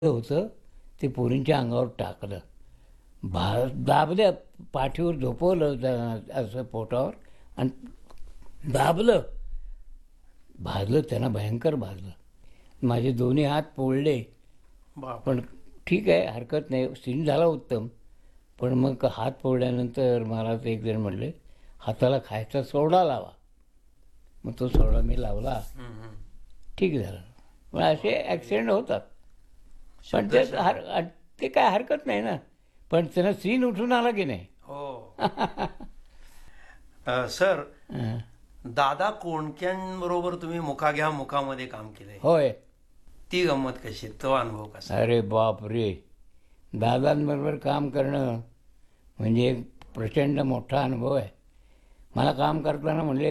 होतं ते पोरींच्या अंगावर टाकलं. दाबल्या, पाठीवर झोपवलं असं पोटावर आणि दाबलं. भाजलं, त्यांना भयंकर भाजलं. माझे दोन्ही हात पोळले. बाप पण ठीक आहे, हरकत नाही, सीन झाला उत्तम. पण मग हात पोळल्यानंतर मला ते एक जण म्हणले, हाताला खायचा सोडा लावा. मग तो सोडा मी लावला, ठीक झालं. पण असे ॲक्सिडेंट होतात. पण ते काय हरकत नाही ना. पण त्यांना सीन उठून आला की नाही. हो. सर, हं. दादा कोंडक्यांबरोबर तुम्ही मुखाघ्या मुखामध्ये काम केलंय. होय. ती गंमत कशी, तो अनुभव कसा? अरे बाप रे, दादांबरोबर काम करणं म्हणजे एक प्रचंड मोठा अनुभव आहे. मला काम करताना म्हणले,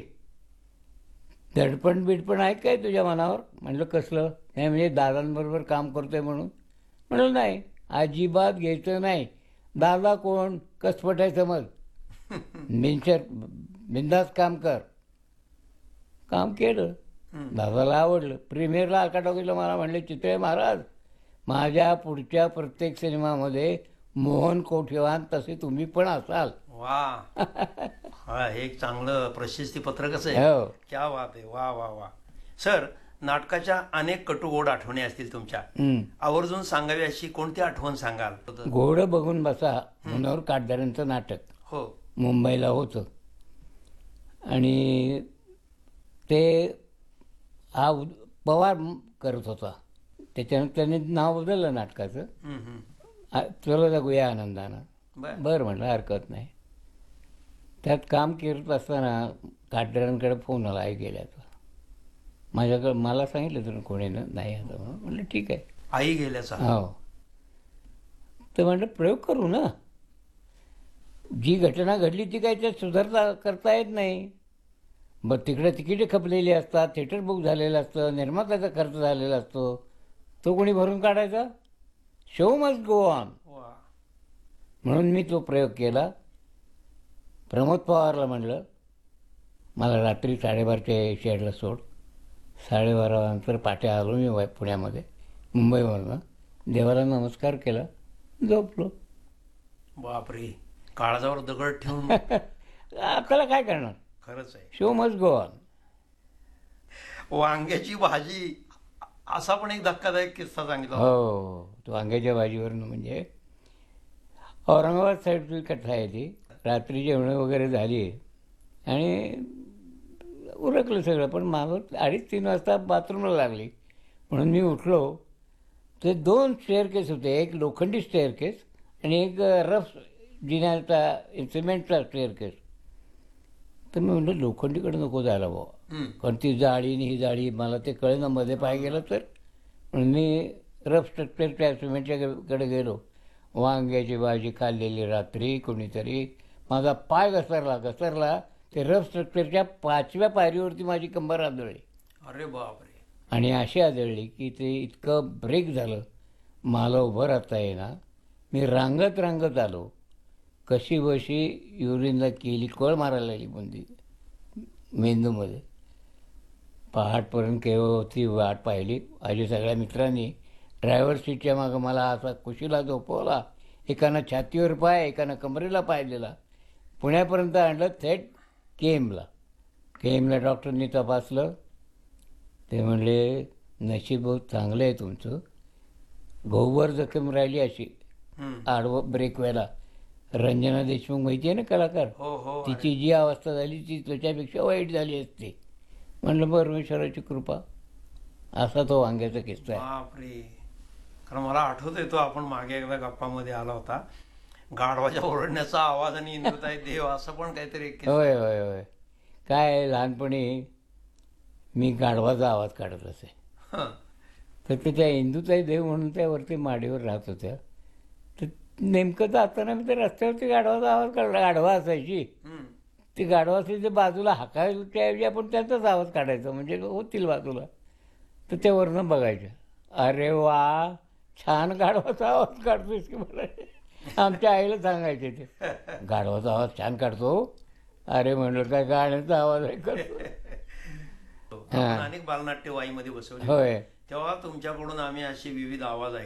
दडपण बिडपण आहे काय तुझ्या मनावर? म्हणलं कसलं? नाही म्हणजे दादांबरोबर काम करतोय म्हणून. म्हणलं नाही, अजिबात घ्यायचं नाही. दादा कोण, कसपट आहे समज. बिनधास्त काम कर. काम केलं. दादाला आवडलं. प्रीमियरला आकाटोकीला मला म्हणले, चितळे महाराज, माझ्या पुढच्या प्रत्येक सिनेमामध्ये मोहन कोठेवान तसे तुम्ही पण असाल. वा. हा, हे एक चांगलं प्रशस्ती पत्रकच आहे. हो. क्या बात आहे. वा वा वा. सर, नाटकाच्या अनेक कटुगोड आठवणी असतील तुमच्या. आवर्जून सांगावी अशी कोणती आठवण सांगाल? घोडं बघून बसा, मनोहर काटदारांचं नाटक हो. मुंबईला होतं. आणि ते हा पवार करत होता. त्याच्यानंतर त्यांनी नाव बदललं नाटकाचं. चला जगूया आनंदानं. बरं म्हटलं, हरकत नाही. त्यात काम करत असताना काटदारांकडे फोन आला आई गेल्याचा. माझ्याकडे मला सांगितलं तर कोणी नाही आता म्हणून. म्हटलं ठीक आहे. आई गेल्याचा? हो. तर म्हटलं प्रयोग करू ना. जी घटना घडली ती काही त्यात करता येत नाही. बरं, तिकडे तिकीटे खपलेली असतात, थिएटर बुक झालेलं असतं, निर्मात्याचा खर्च झालेला असतो, तो कोणी भरून काढायचा? Show must go on. म्हणून मी तो प्रयोग केला. प्रमोद पवारला म्हणलं, मला रात्री 12:30च्या शेडला सोड. 12:30 नंतर पाट्या आलो मी पुण्यामध्ये, मुंबईवरनं. देवाला नमस्कार केला, झोपलो. बापरे, काळजावर दगड ठेवून. आपल्याला काय करणार? खरंच आहे. Show must go on. वांग्याची भाजी, असा पण एक धक्कादायक किस्सा सांगितला. हो, तो वांग्याच्या भाजीवरनं म्हणजे औरंगाबाद साईडची कथा आहे ती. रात्री जेवणं वगैरे झाली आणि उरकलं सगळं. पण माझं 2:30-3 वाजता बाथरूमला लागली. म्हणून मी उठलो. ते 2 स्टेअरकेस होते, एक लोखंडी स्टेअरकेस आणि एक रफ जिन्याचा सिमेंटचा स्टेअरकेस. तर मी म्हटलं लोखंडीकडे नको जायला बाबा, कारण ती जाळी आणि ही जाळी मला ते कळेना मध्ये पाय गेलं तर. म्हणून मी रफ स्ट्रक्चरच्या सिमेंटच्याकडे गेलो. वांग्याची भाजी खाल्लेली रात्री कोणीतरी, माझा पाय घसरला. ते रफ स्ट्रक्चरच्या 5व्या पायरीवरती माझी कंबर आदळली. अरे बापरे. आणि अशी आदळली की ते इतकं ब्रेक झालं, मला उभं राहता येईना. मी रांगत आलो. कशी बशी युरिनला केली, कळ मारायला लागली बुंदी मेंदूमध्ये. पहाटपर्यंत केव्हा ती वाट पाहिली. माझ्या सगळ्या मित्रांनी ड्रायव्हर सीटच्या मागं मला असा कुशीला झोपवला. एकानं छातीवर पाय, एकानं कमरेला पाय दिला. पुण्यापर्यंत आणलं थेट केएमला डॉक्टरनी तपासलं. ते म्हणले, नशीब बहुत चांगलं आहे तुमचं. गहुवर जखम राहिली अशी आडवं ब्रेक व्हायला. रंजना देशमुख माहिती आहे ना, कलाकार, तिची जी अवस्था झाली ती त्याच्यापेक्षा वाईट झाली असते. म्हणलं परमेश्वराची कृपा. असा तो वांग्याचा किस्सा आहे. बापरे. कारण मला आठवतोय, तो आपण मागे एकदा गप्पामध्ये आला होता, गाढवाच्या ओरडण्याचा आवाज आणि इंद्रताई देव, असं पण काहीतरी. होय. काय, लहानपणी मी गाढवाचा आवाज काढत असे. तर त्या इंदुताई देव म्हणून त्यावरती माडीवर राहत होत्या. तर नेमकं जाताना मी त्या रस्त्यावरती गाढवाचा आवाज काढला. गाढवा असायची, ती गाढवा असायची बाजूला हाकायच्या ऐवजी आपण त्याचाच आवाज काढायचा, म्हणजे होतील बाजूला. तर त्या वरनं बघायच्या, अरे वा, छान गाढवाचा आवाज काढतोस की मला. आमच्या आईला सांगायचे ते, गाढवाचा आवाज छान काढतो. अरे म्हणलं, काय गाण्याचा आवाज आहे करतो. अनेक बालनाट्य वाईमध्ये बसवले. होय. तेव्हा तुमच्याकडून आम्ही असे विविध आवाज